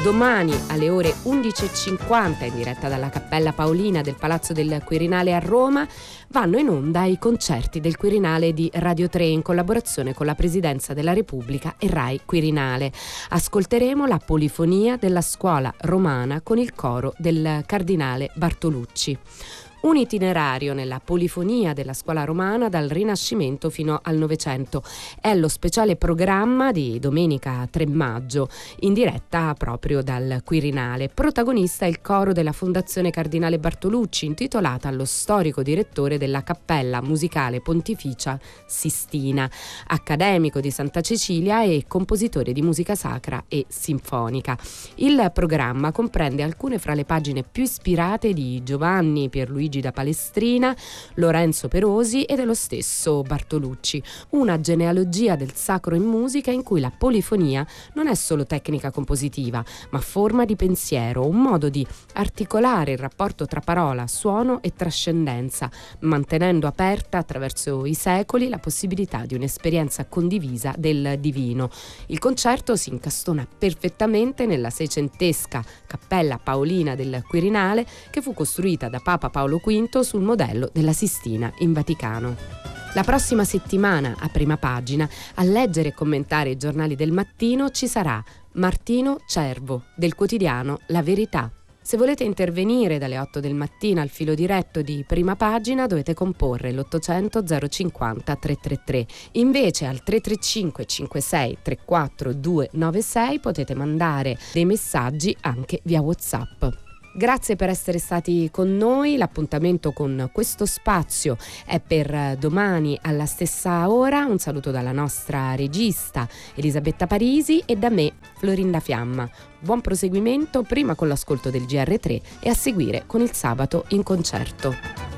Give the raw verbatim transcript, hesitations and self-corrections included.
Domani alle ore undici e cinquanta, in diretta dalla Cappella Paolina del Palazzo del Quirinale a Roma, vanno in onda i concerti del Quirinale di Radio tre in collaborazione con la Presidenza della Repubblica e Rai Quirinale. Ascolteremo la polifonia della scuola romana con il coro del Cardinale Bartolucci. Un itinerario nella polifonia della scuola romana dal Rinascimento fino al Novecento. È lo speciale programma di domenica tre maggio, in diretta proprio dal Quirinale. Protagonista è il coro della Fondazione Cardinale Bartolucci, intitolata allo storico direttore della Cappella Musicale Pontificia Sistina, accademico di Santa Cecilia e compositore di musica sacra e sinfonica. Il programma comprende alcune fra le pagine più ispirate di Giovanni Pierluigi da Palestrina, Lorenzo Perosi e dello stesso Bartolucci, una genealogia del sacro in musica in cui la polifonia non è solo tecnica compositiva, ma forma di pensiero, un modo di articolare il rapporto tra parola, suono e trascendenza, mantenendo aperta attraverso i secoli la possibilità di un'esperienza condivisa del divino. Il concerto si incastona perfettamente nella seicentesca Cappella Paolina del Quirinale, che fu costruita da Papa Paolo quinto sul modello della Sistina in Vaticano. La prossima settimana, a Prima Pagina, a leggere e commentare i giornali del mattino ci sarà Martino Cervo, del quotidiano La Verità. Se volete intervenire dalle otto del mattino al filo diretto di Prima Pagina dovete comporre l'ottocento zero cinquanta trecentotrentatré. Invece al tre tre cinque cinque sei tre quattro due nove sei potete mandare dei messaggi anche via WhatsApp. Grazie per essere stati con noi. L'appuntamento con questo spazio è per domani alla stessa ora. Un saluto dalla nostra regista Elisabetta Parisi e da me Florinda Fiamma. Buon proseguimento, prima con l'ascolto del G R tre e a seguire con il Sabato in Concerto.